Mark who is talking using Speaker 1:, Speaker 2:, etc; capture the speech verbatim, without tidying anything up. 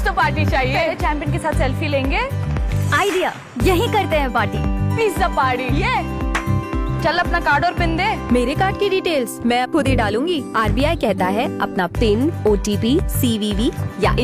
Speaker 1: तो पार्टी चाहिए।
Speaker 2: पहले चैंपियन के साथ सेल्फी लेंगे।
Speaker 3: आइडिया, यही करते हैं पार्टी।
Speaker 1: Pizza party.
Speaker 2: ये चल अपना कार्ड और पिन दे।
Speaker 3: मेरे कार्ड की डिटेल्स मैं खुद ही डालूंगी। आरबीआई कहता है अपना पिन, ओटीपी, सीवीवी या